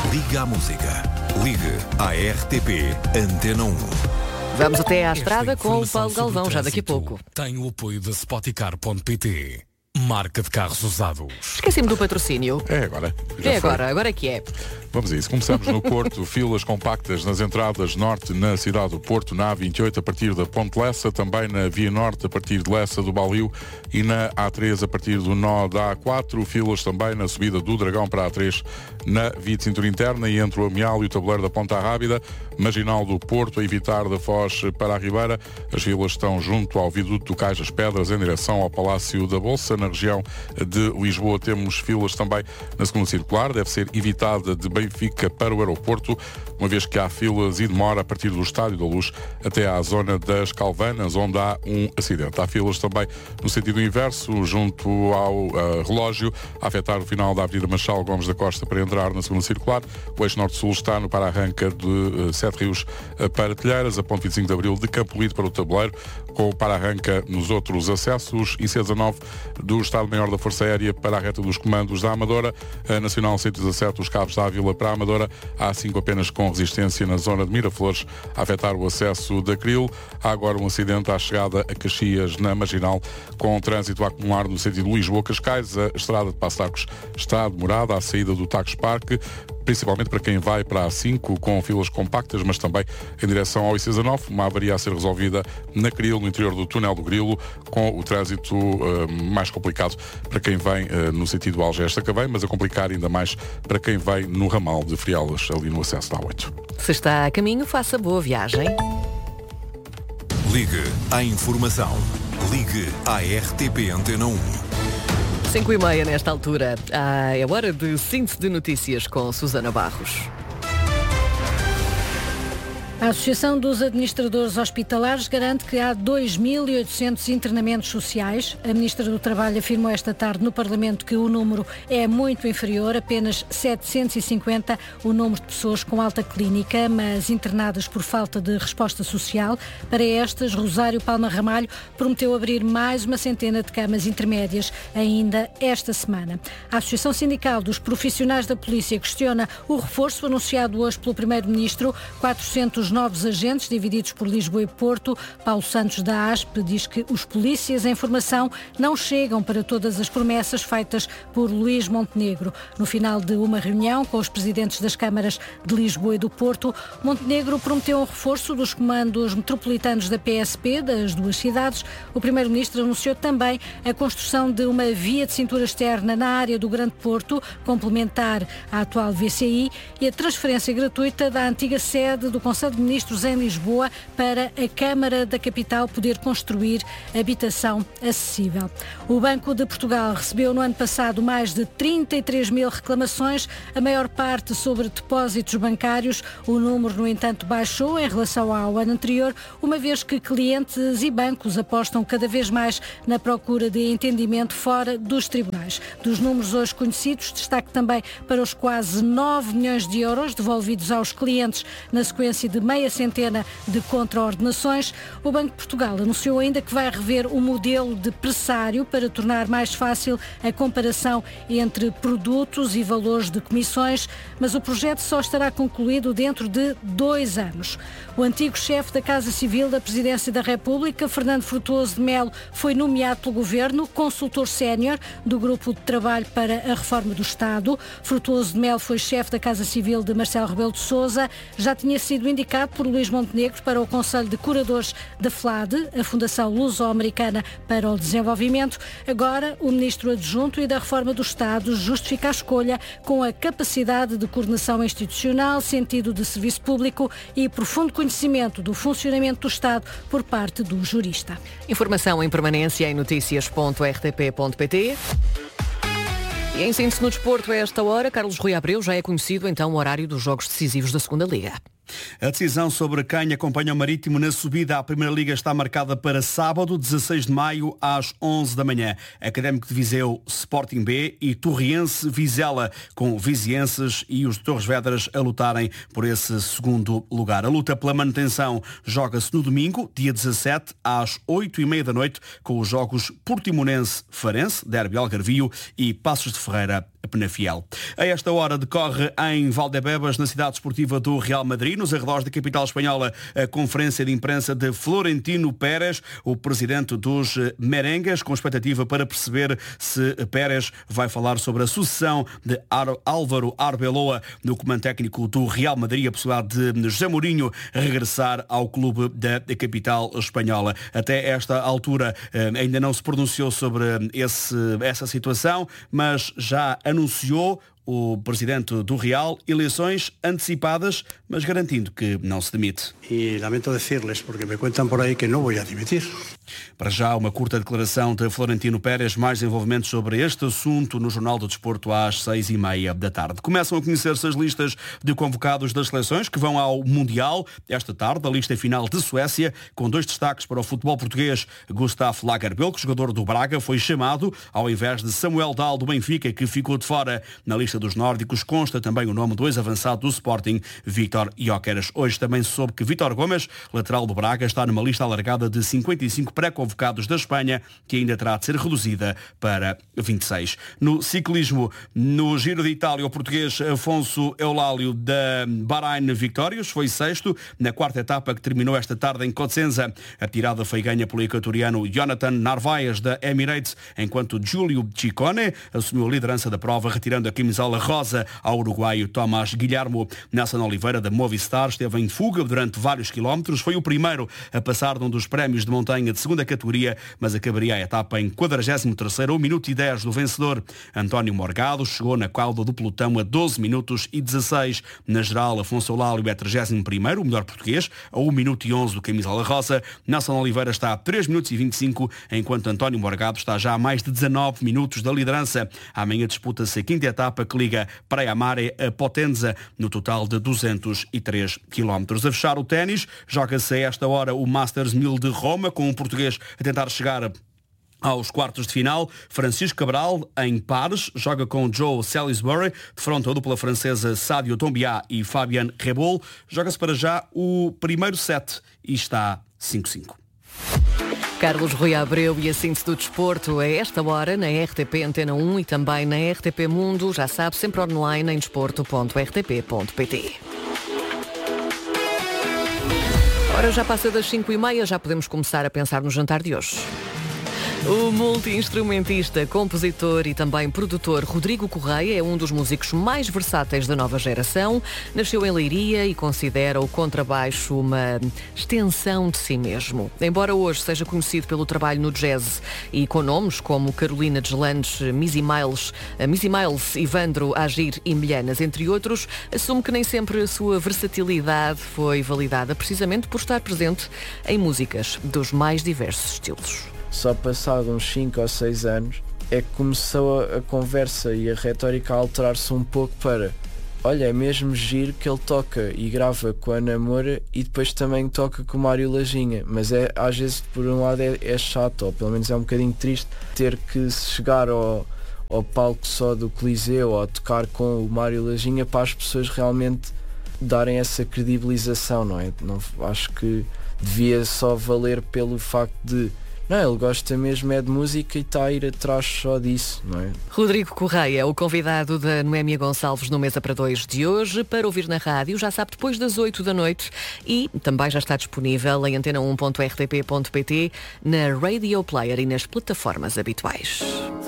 Ligue à música. Ligue à RTP Antena 1. Vamos até à estrada com o Paulo Galvão, já daqui a pouco. Tem o apoio da Spoticar.pt, marca de carros usados. Esqueci-me do patrocínio. É agora. Agora é que é. Vamos a isso. Começamos no Porto. Filas compactas nas entradas norte na cidade do Porto, na A28 a partir da Ponte Lessa, também na Via Norte a partir de Lessa do Balio e na A3 a partir do nó da A4. Filas também na subida do Dragão para a A3 na Via de Cintura Interna e entre o Amial e o Tabuleiro da Ponta Rábida. Marginal do Porto a evitar da Foz para a Ribeira. As filas estão junto ao viaduto do Cais das Pedras em direção ao Palácio da Bolsa. Na região de Lisboa temos filas também na segunda circular. Deve ser evitada de Benfica para o aeroporto, uma vez que há filas e demora a partir do Estádio da Luz até à zona das Calvanas, onde há um acidente. Há filas também no sentido inverso, junto ao relógio, a afetar o final da Avenida Marchal Gomes da Costa para entrar na segunda circular. O eixo norte-sul está no para-arranca de Sete Rios para Telheiras, a ponte 25 de Abril de Campolide para o Tabuleiro, com o para-arranca nos outros acessos, e C19 do Estado-Maior da Força Aérea para a reta dos comandos da Amadora, a Nacional 117 os Cabos da Ávila para a Amadora, há 5 apenas com resistência na zona de Miraflores, a afetar o acesso da Cril. Há agora um acidente à chegada a Caxias na Marginal, com trânsito a acumular no sentido Lisboa-Cascais. A estrada de Passo de Arcos está demorada à saída do Tagus Parque, principalmente para quem vai para a A5 com filas compactas, mas também em direção ao IC19, uma avaria a ser resolvida na Cril, no interior do túnel do Grilo, com o trânsito mais complicado para quem vem no sentido Algés-Sacavém, mas a complicar ainda mais para quem vem no ramal de Frialas, ali no acesso da A8. Se está a caminho, faça boa viagem. Ligue à informação. Ligue à RTP Antena 1. 5h30 nesta altura. É hora de síntese de notícias com Susana Barros. A Associação dos Administradores Hospitalares garante que há 2.800 internamentos sociais. A Ministra do Trabalho afirmou esta tarde no Parlamento que o número é muito inferior, apenas 750 o número de pessoas com alta clínica, mas internadas por falta de resposta social. Para estas, Rosário Palma Ramalho prometeu abrir mais uma centena de camas intermédias ainda esta semana. A Associação Sindical dos Profissionais da Polícia questiona o reforço anunciado hoje pelo Primeiro-Ministro, 400 novos agentes divididos por Lisboa e Porto. Paulo Santos da ASP diz que os polícias em formação não chegam para todas as promessas feitas por Luís Montenegro. No final de uma reunião com os presidentes das câmaras de Lisboa e do Porto, Montenegro prometeu um reforço dos comandos metropolitanos da PSP das duas cidades. O Primeiro-Ministro anunciou também a construção de uma via de cintura externa na área do Grande Porto, complementar à atual VCI, e a transferência gratuita da antiga sede do Conselho de Ministros em Lisboa para a Câmara da Capital poder construir habitação acessível. O Banco de Portugal recebeu no ano passado mais de 33 mil reclamações, a maior parte sobre depósitos bancários. O número, no entanto, baixou em relação ao ano anterior, uma vez que clientes e bancos apostam cada vez mais na procura de entendimento fora dos tribunais. Dos números hoje conhecidos, destaque também para os quase 9 milhões de euros devolvidos aos clientes na sequência de meia centena de contraordenações. O Banco de Portugal anunciou ainda que vai rever o modelo de pressário para tornar mais fácil a comparação entre produtos e valores de comissões, mas o projeto só estará concluído dentro de 2 anos. O antigo chefe da Casa Civil da Presidência da República, Fernando Frutuoso de Melo, foi nomeado pelo Governo consultor sénior do Grupo de Trabalho para a Reforma do Estado. Frutuoso de Melo foi chefe da Casa Civil de Marcelo Rebelo de Sousa, já tinha sido indicado por Luís Montenegro para o Conselho de Curadores da FLADE, a Fundação Luso-Americana para o Desenvolvimento. Agora, o Ministro Adjunto e da Reforma do Estado justifica a escolha com a capacidade de coordenação institucional, sentido de serviço público e profundo conhecimento do funcionamento do Estado por parte do jurista. Informação em permanência em noticias.rtp.pt. E em síntese no desporto a esta hora, Carlos Rui Abreu já é conhecido então o horário dos jogos decisivos da Segunda Liga. A decisão sobre quem acompanha o Marítimo na subida à Primeira Liga está marcada para sábado, 16 de maio, às 11 da manhã. Académico de Viseu, Sporting B e Torriense Vizela, com vizienses e os de Torres Vedras a lutarem por esse segundo lugar. A luta pela manutenção joga-se no domingo, dia 17, às 8h30 da noite, com os jogos Portimonense-Farense, Derby Algarvio, e Passos de Ferreira Penafiel. A esta hora decorre em Valdebebas, na cidade esportiva do Real Madrid, nos arredores da capital espanhola, a conferência de imprensa de Florentino Pérez, o presidente dos merengues, com expectativa para perceber se Pérez vai falar sobre a sucessão de Álvaro Arbeloa no comando técnico do Real Madrid, a possibilidade de José Mourinho regressar ao clube da capital espanhola. Até esta altura ainda não se pronunciou sobre essa situação, mas já anunciou o presidente do Real eleições antecipadas, mas garantindo que não se demite. E lamento dizer-lhes, porque me contam por aí que não vou demitir. Para já, uma curta declaração de Florentino Pérez, mais desenvolvimentos sobre este assunto no Jornal do Desporto às 6h30 da tarde. Começam a conhecer-se as listas de convocados das seleções que vão ao Mundial. Esta tarde, a lista final de Suécia, com 2 destaques para o futebol português. Gustaf Lagerbielke, jogador do Braga, foi chamado, ao invés de Samuel Dahl do Benfica, que ficou de fora. Na lista dos nórdicos consta também o nome do ex-avançado do Sporting, Vítor Gyökeres. Hoje também se soube que Vítor Gomes, lateral do Braga, está numa lista alargada de 55 pré-convocados da Espanha, que ainda terá de ser reduzida para 26. No ciclismo, no Giro de Itália, o português Afonso Eulálio da Bahrein Victorious foi sexto na 4ª etapa que terminou esta tarde em Cosenza. A tirada foi ganha pelo equatoriano Jonathan Narvaez da Emirates, enquanto Giulio Ciccone assumiu a liderança da prova, retirando a camisola rosa ao uruguaio Tomás Guilhermo. Nelson Oliveira da Movistar esteve em fuga durante vários quilómetros, foi o primeiro a passar de um dos prémios de montanha de segunda categoria, mas acabaria a etapa em 43º, 1 minuto e 10 do vencedor. António Morgado chegou na cauda do pelotão a 12 minutos e 16. Na geral, Afonso Eulálio é 31º, o melhor português, a 1 minuto e 11 do camisola rosa. Nelson Oliveira está a 3 minutos e 25, enquanto António Morgado está já a mais de 19 minutos da liderança. Amanhã disputa-se a 5ª etapa que liga Praia Mare a Potenza, no total de 203 km. A fechar o ténis, joga-se a esta hora o Masters 1000 de Roma, com um português a tentar chegar aos quartos de final. Francisco Cabral, em pares, joga com Joe Salisbury, defronta a dupla francesa Sadio Tombiá e Fabien Rebol. Joga-se para já o primeiro set e está 5-5. Carlos Rui Abreu e a síntese do desporto a esta hora na RTP Antena 1 e também na RTP Mundo, já sabe, sempre online em desporto.rtp.pt. Ora, já passa das 5h30, já podemos começar a pensar no jantar de hoje. O multi-instrumentista, compositor e também produtor Rodrigo Correia é um dos músicos mais versáteis da nova geração. Nasceu em Leiria e considera o contrabaixo uma extensão de si mesmo. Embora hoje seja conhecido pelo trabalho no jazz e com nomes como Carolina Deslandes, Missy Miles, Ivandro Agir e Milhanas, entre outros, assume que nem sempre a sua versatilidade foi validada precisamente por estar presente em músicas dos mais diversos estilos. Só passado uns 5 ou 6 anos é que começou a conversa e a retórica a alterar-se um pouco para olha, é mesmo giro que ele toca e grava com a Ana Moura e depois também toca com o Mário Lajinha, mas às vezes por um lado é chato, ou pelo menos é um bocadinho triste ter que chegar ao palco só do Coliseu ou tocar com o Mário Lajinha para as pessoas realmente darem essa credibilização, não é? Não, acho que devia só valer pelo facto de não, ele gosta mesmo é de música e está a ir atrás só disso, não é? Rodrigo Correia, o convidado da Noémia Gonçalves no Mesa para Dois de hoje, para ouvir na rádio, já sabe, depois das 8 da noite e também já está disponível em antena1.rtp.pt, na Radio Player e nas plataformas habituais.